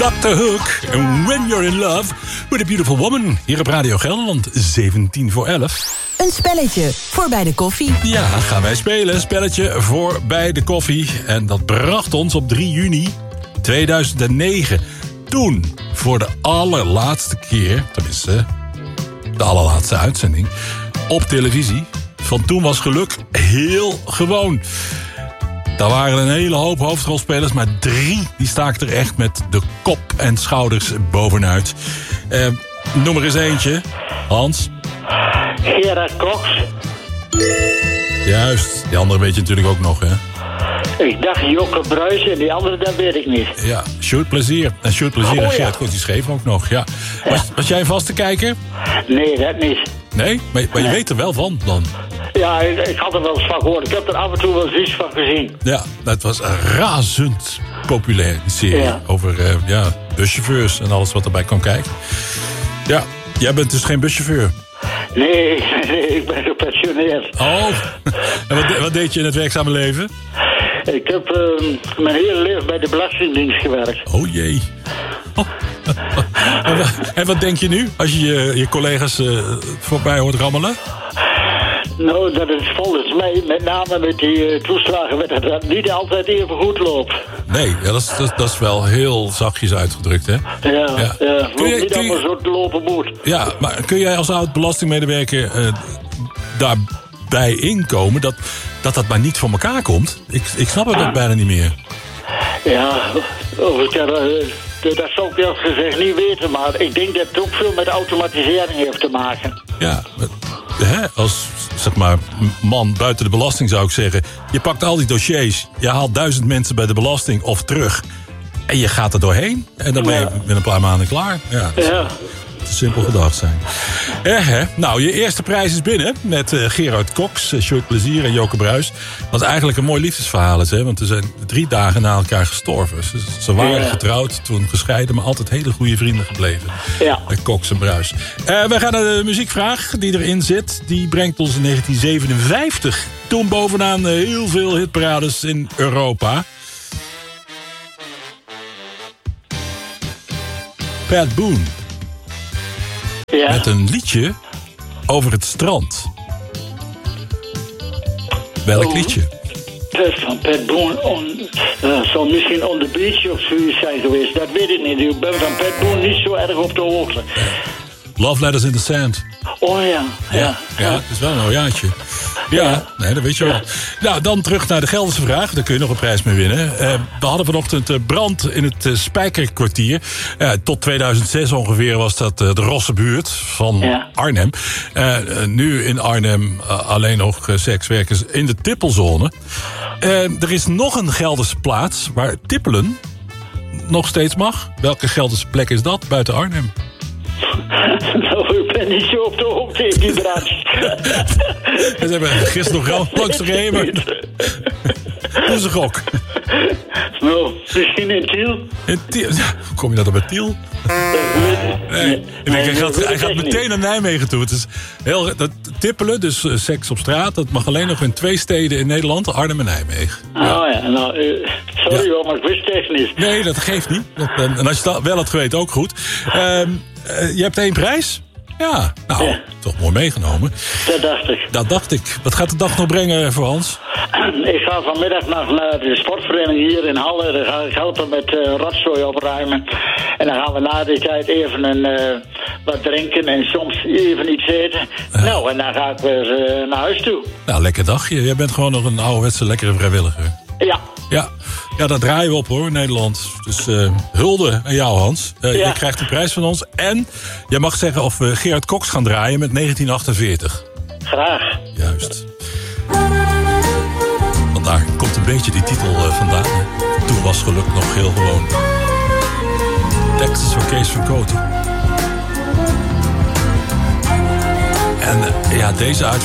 Dr. Hook en When You're in Love with a Beautiful Woman. Hier op Radio Gelderland, 11:17. Een spelletje voor bij de koffie. Ja, gaan wij spelen. Een spelletje voor bij de koffie. En dat bracht ons op 3 juni 2009. Toen, voor de allerlaatste keer, tenminste de allerlaatste uitzending, op televisie. Van Toen Was Geluk heel gewoon. Daar waren een hele hoop hoofdrolspelers, maar 3 die staken er echt met de kop en schouders bovenuit. Noem er eens eentje, Hans. Gerard Cox. Juist, die andere weet je natuurlijk ook nog, hè? Ik dacht Joke Bruijs en die andere, dat weet ik niet. Ja, Sjoerd Plezier. En Sjoerd Plezier en Gerard Cox, die schreef ook nog, ja. Was jij een vaste kijker? Nee, dat niet. Nee? Maar je weet er wel van, dan? Ja, ik had er wel eens van gehoord. Ik heb er af en toe wel eens iets van gezien. Ja, dat was razend populair, die serie. Ja. Over buschauffeurs en alles wat erbij kwam kijken. Ja, jij bent dus geen buschauffeur? Nee, ik ben gepensioneerd. Oh, en wat deed je in het werkzame leven? Ik heb mijn hele leven bij de Belastingdienst gewerkt. Oh jee. Oh. En wat denk je nu, als je je collega's voorbij hoort rammelen? Nou, dat het volgens mij, met name met die toeslagen, dat niet altijd even goed loopt. Nee, ja, dat is wel heel zachtjes uitgedrukt, hè? Ja. Niet allemaal zo te lopen moet. Ja, maar kun jij als oud-belastingmedewerker daarbij inkomen dat maar niet voor elkaar komt? Ik snap het bijna niet meer. Ja, dat zou ik eerlijk gezegd niet weten, maar ik denk dat het ook veel met automatisering heeft te maken. Ja, als zeg maar man buiten de belasting zou ik zeggen, je pakt al die dossiers, je haalt 1000 mensen bij de belasting of terug en je gaat er doorheen en dan ben je met een paar maanden klaar. Ja. Te simpel gedacht zijn. Nou, je eerste prijs is binnen met Gerard Cox, Sjoerd Plezier en Joke Bruijs. Wat eigenlijk een mooi liefdesverhaal is, hè? Want ze zijn 3 dagen na elkaar gestorven. Ze waren getrouwd, toen gescheiden, maar altijd hele goede vrienden gebleven. Ja. Cox en Bruijs. We gaan naar de muziekvraag die erin zit. Die brengt ons in 1957. Toen bovenaan heel veel hitparades in Europa. Pat Boone. Ja. Met een liedje over het strand. Welk liedje? Van Pat Boone zal misschien On the Beach of zoiets zijn geweest. Dat weet ik niet. Ik ben van Pat Boone niet zo erg op de hoogte. Love Letters in the Sand. Oh ja. Ja, het is wel een ojaatje. Ja, nee, dat weet je wel. Nou, dan terug naar de Gelderse vraag. Daar kun je nog een prijs mee winnen. We hadden vanochtend brand in het Spijkerkwartier. Tot 2006 ongeveer was dat de Rossenbuurt van Arnhem. Nu in Arnhem alleen nog sekswerkers in de tippelzone. Er is nog een Gelderse plaats waar tippelen nog steeds mag. Welke Gelderse plek is dat buiten Arnhem? Nou, ik ben niet zo op de hoogte in die branche. Ze hebben gisteren nog langs gereden, maar... Doe ze gok. Nou, misschien in Tiel. In Tiel? Ja, hoe kom je dat op bij Tiel? Nee. Hij gaat meteen naar Nijmegen toe. Het is heel, dat tippelen, dus seks op straat, dat mag alleen nog in 2 steden in Nederland, Arnhem en Nijmegen. Ja. Oh ja, nou, sorry hoor, maar ik wist het echt niet. Nee, dat geeft niet. En als je dat wel had geweten, ook goed. Je hebt 1 prijs? Ja, nou, toch mooi meegenomen. Dat dacht ik. Wat gaat de dag nog brengen voor Hans? Ik ga vanmiddag naar de sportvereniging hier in Halle. Daar ga ik helpen met rotzooi opruimen. En dan gaan we na die tijd even wat drinken en soms even iets eten. Nou, en dan ga ik weer naar huis toe. Nou, lekker dagje. Jij bent gewoon nog een ouderwetse lekkere vrijwilliger. Ja, daar draaien we op hoor, in Nederland. Dus hulde aan jou, Hans. Je krijgt een prijs van ons. En jij mag zeggen of we Gerard Cox gaan draaien met 1948. Graag. Juist. Want daar komt een beetje die titel vandaan. Hè? Toen was geluk nog heel gewoon. Tekst is van Kees van Koten. En deze uit